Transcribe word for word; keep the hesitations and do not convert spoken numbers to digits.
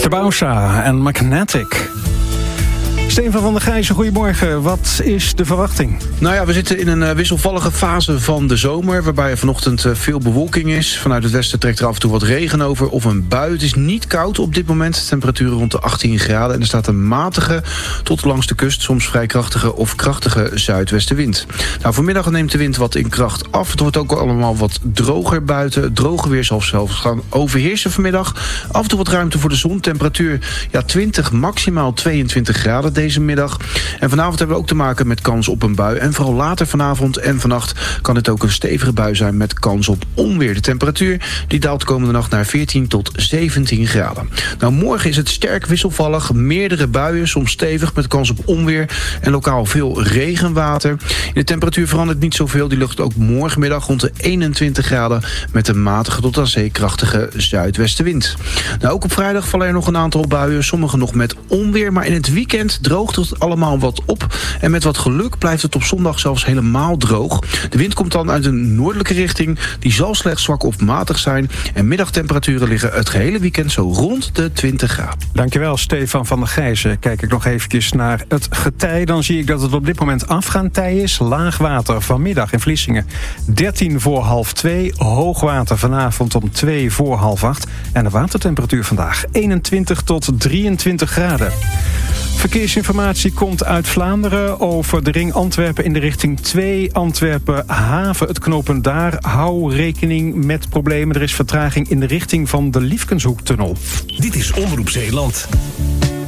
Tabausa en Magnetic. Steven van der Gijzen, goedemorgen. Wat is de verwachting? Nou ja, we zitten in een wisselvallige fase van de zomer, waarbij er vanochtend veel bewolking is. Vanuit het westen trekt er af en toe wat regen over of een bui. Het is niet koud op dit moment. Temperaturen rond de achttien graden. En er staat een matige tot langs de kust, soms vrij krachtige of krachtige zuidwestenwind. Nou, vanmiddag neemt de wind wat in kracht af. Het wordt ook allemaal wat droger buiten. Het droge weer zal zelfs gaan overheersen vanmiddag. Af en toe wat ruimte voor de zon. Temperatuur ja, twintig, maximaal tweeëntwintig graden deze middag. En vanavond hebben we ook te maken met kans op een bui. En vooral later vanavond en vannacht kan het ook een stevige bui zijn met kans op onweer. De temperatuur die daalt komende nacht naar veertien tot zeventien graden. Nou, morgen is het sterk wisselvallig. Meerdere buien, soms stevig met kans op onweer. En lokaal veel regenwater. In de temperatuur verandert niet zoveel. Die lucht ook morgenmiddag rond de eenentwintig graden met een matige tot aan zee krachtige zuidwestenwind. Nou, ook op vrijdag vallen er nog een aantal buien. Sommige nog met onweer. Maar in het weekend droogt het allemaal wat op. En met wat geluk blijft het op zondag zelfs helemaal droog. De wind komt dan uit een noordelijke richting. Die zal slechts zwak of matig zijn. En middagtemperaturen liggen het gehele weekend zo rond de twintig graden. Dankjewel, Stefan van der Gijzen. Kijk ik nog eventjes naar het getij. Dan zie ik dat het op dit moment afgaand tij is. Laagwater vanmiddag in Vlissingen dertien voor half twee. Hoogwater vanavond om twee voor half acht. En de watertemperatuur vandaag eenentwintig tot drieëntwintig graden. Verkeersinformatie komt uit Vlaanderen over de ring Antwerpen in de richting twee. Antwerpen haven, het knooppunt daar. Hou rekening met problemen. Er is vertraging in de richting van de Liefkenshoektunnel. Dit is Omroep Zeeland.